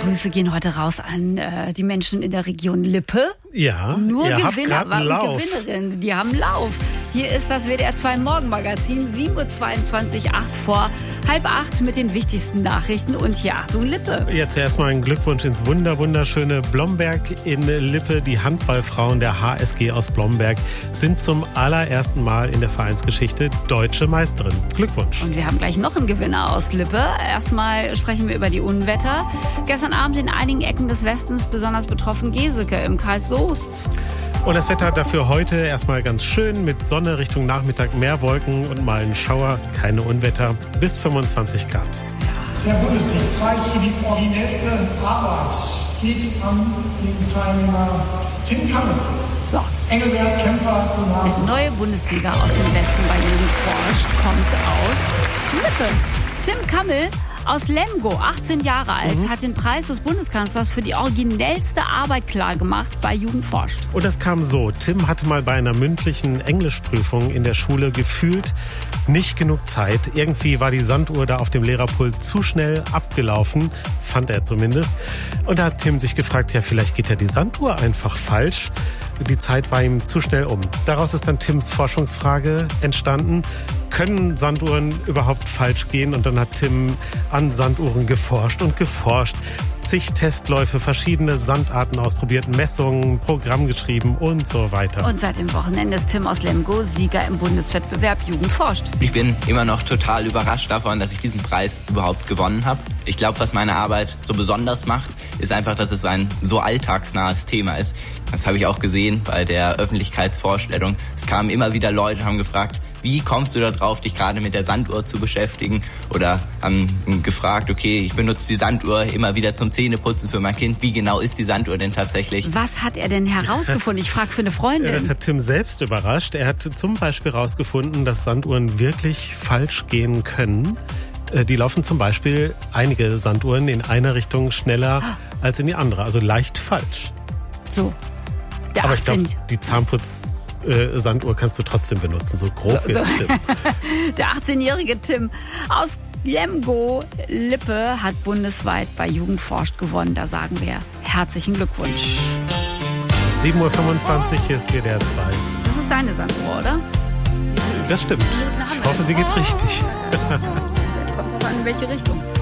Grüße gehen heute raus an die Menschen in der Region Lippe. Ja, nur Gewinner und Gewinnerinnen, die haben Lauf. Hier ist das WDR 2 Morgenmagazin, 7.22 Uhr, 8 vor halb 8 mit den wichtigsten Nachrichten. Und hier, Achtung, Lippe. Jetzt erstmal ein Glückwunsch ins wunderschöne Blomberg in Lippe. Die Handballfrauen der HSG aus Blomberg sind zum allerersten Mal in der Vereinsgeschichte deutsche Meisterin. Glückwunsch. Und wir haben gleich noch einen Gewinner aus Lippe. Erstmal sprechen wir über die Unwetter. Gestern Abend in einigen Ecken des Westens besonders betroffen Geseke im Kreis Soest. Und das Wetter dafür heute erstmal ganz schön mit Sonne Richtung Nachmittag, mehr Wolken und mal ein Schauer, keine Unwetter, bis 25 Grad. Der Bundessiegpreis für die originellste Arbeit geht an den Teilnehmer Tim Kammel. So. Engelbert Kämpfer. Der neue Bundessieger aus dem Westen bei Jugend forscht kommt aus Lippe. Tim Kammel aus Lemgo, 18 Jahre alt, hat den Preis des Bundeskanzlers für die originellste Arbeit klargemacht bei Jugend forscht. Und das kam so. Tim hatte mal bei einer mündlichen Englischprüfung in der Schule gefühlt nicht genug Zeit. Irgendwie war die Sanduhr da auf dem Lehrerpult zu schnell abgelaufen, fand er zumindest. Und da hat Tim sich gefragt, ja, vielleicht geht ja die Sanduhr einfach falsch. Die Zeit war ihm zu schnell um. Daraus ist dann Tims Forschungsfrage entstanden. Können Sanduhren überhaupt falsch gehen? Und dann hat Tim an Sanduhren geforscht. Zig Testläufe, verschiedene Sandarten ausprobiert, Messungen, Programm geschrieben und so weiter. Und seit dem Wochenende ist Tim aus Lemgo Sieger im Bundeswettbewerb Jugend forscht. Ich bin immer noch total überrascht davon, dass ich diesen Preis überhaupt gewonnen habe. Ich glaube, was meine Arbeit so besonders macht, ist einfach, dass es ein so alltagsnahes Thema ist. Das habe ich auch gesehen bei der Öffentlichkeitsvorstellung. Es kamen immer wieder Leute und haben gefragt, wie kommst du da drauf, dich gerade mit der Sanduhr zu beschäftigen? Oder haben gefragt, okay, ich benutze die Sanduhr immer wieder zum Zähneputzen für mein Kind. Wie genau ist die Sanduhr denn tatsächlich? Was hat er denn herausgefunden? Ich frage für eine Freundin. Das hat Tim selbst überrascht. Er hat zum Beispiel herausgefunden, dass Sanduhren wirklich falsch gehen können. Die laufen zum Beispiel, einige Sanduhren, in einer Richtung schneller als in die andere. Also leicht falsch. So. Aber ich glaube, die Zahnputz-Sanduhr kannst du trotzdem benutzen. So grob wird's stimmen. Der 18-jährige Tim aus Lemgo, Lippe, hat bundesweit bei Jugend forscht gewonnen. Da sagen wir herzlichen Glückwunsch. 7.25 Uhr ist WDR 2. Das ist deine Sanduhr, oder? Das stimmt. Ich hoffe, sie geht richtig. Kommt drauf an, in welche Richtung.